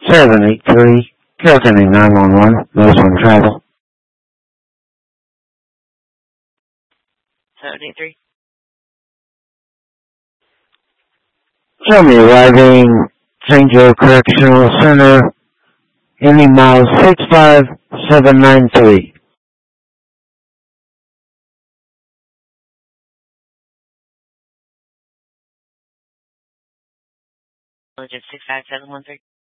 783, Carroll County 911, Lewis One Travel. 783. Show me arriving St. Joe Correctional Center, Indy miles 65793. Legit 65713.